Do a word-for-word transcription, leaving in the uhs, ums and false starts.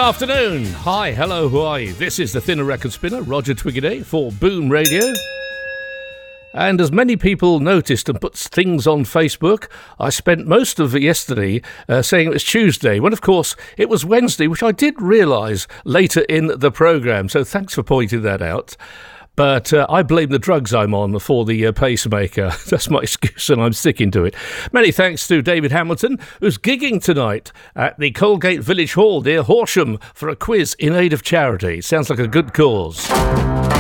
afternoon. Hi, hello, who are you? This is the Thinner Record Spinner, Roger Twiggiday for Boom Radio. And as many people noticed and put things on Facebook, I spent most of yesterday uh, saying it was Tuesday, when of course it was Wednesday, which I did realise later in the programme. So thanks for pointing that out. But uh, I blame the drugs I'm on for the uh, pacemaker. That's my excuse and I'm sticking to it. Many thanks to David Hamilton, who's gigging tonight at the Colgate Village Hall near Horsham for a quiz in aid of charity. Sounds like a good cause.